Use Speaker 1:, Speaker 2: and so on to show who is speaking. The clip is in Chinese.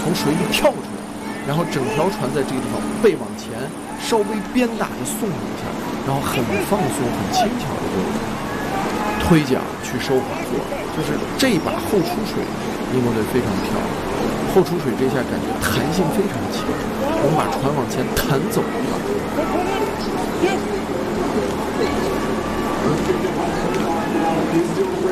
Speaker 1: 从水里跳出来，然后整条船在这个地方背往前稍微鞭打着送你一下，然后很放松、很轻巧的就推桨去收划舵，就是这一把后出水，英国队非常漂亮。后出水这下感觉弹性非常强，我们把船往前弹走了。